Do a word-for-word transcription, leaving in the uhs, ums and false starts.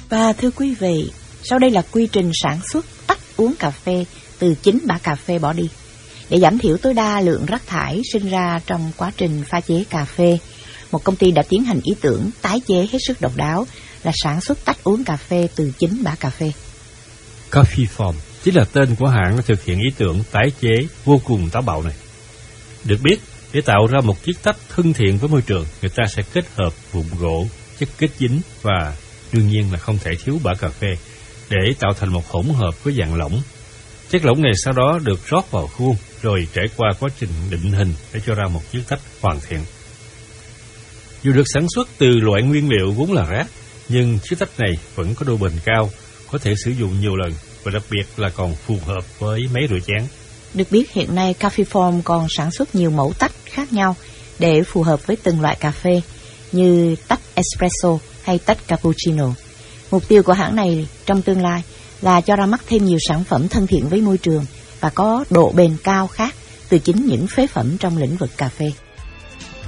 Và thưa quý vị, sau đây là quy trình sản xuất tách uống cà phê từ chính bã cà phê bỏ đi. Để giảm thiểu tối đa lượng rác thải sinh ra trong quá trình pha chế cà phê, một công ty đã tiến hành ý tưởng tái chế hết sức độc đáo là sản xuất tách uống cà phê từ chính bã cà phê. Coffeeform chính là tên của hãng đã thực hiện ý tưởng tái chế vô cùng táo bạo này. Được biết, để tạo ra một chiếc tách thân thiện với môi trường, người ta sẽ kết hợp vụn gỗ, chất kết dính và đương nhiên là không thể thiếu bã cà phê để tạo thành một hỗn hợp với dạng lỏng. Chất lỏng này sau đó được rót vào khuôn rồi trải qua quá trình định hình để cho ra một chiếc tách hoàn thiện. Dù được sản xuất từ loại nguyên liệu vốn là rác, nhưng chiếc tách này vẫn có độ bền cao, có thể sử dụng nhiều lần và đặc biệt là còn phù hợp với máy rửa chén. Được biết hiện nay Coffeeform còn sản xuất nhiều mẫu tách khác nhau để phù hợp với từng loại cà phê như tách espresso hay tách cappuccino. Mục tiêu của hãng này trong tương lai là cho ra mắt thêm nhiều sản phẩm thân thiện với môi trường và có độ bền cao khác từ chính những phế phẩm trong lĩnh vực cà phê.